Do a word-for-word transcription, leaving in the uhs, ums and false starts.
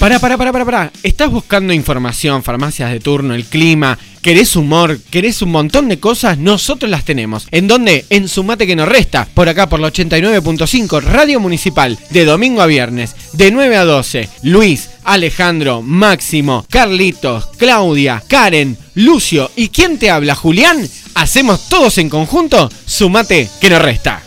Pará, pará, pará, pará, pará. ¿Estás buscando información, farmacias de turno, el clima? ¿Querés humor? ¿Querés un montón de cosas? Nosotros las tenemos. ¿En dónde? En Sumate que nos resta. Por acá, por la ochenta y nueve punto cinco, Radio Municipal. De domingo a viernes. De nueve a doce. Luis, Alejandro, Máximo, Carlitos, Claudia, Karen, Lucio. ¿Y quién te habla, Julián? Hacemos todos en conjunto Sumate que nos resta.